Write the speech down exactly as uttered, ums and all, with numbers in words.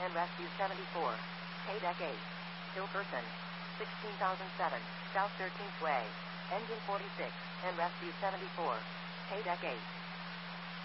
and rescue seventy-four. Pay deck eight. Hilkerson. sixteen thousand seven, South thirteenth Way. Engine forty-six, and rescue seventy-four. Pay deck eight.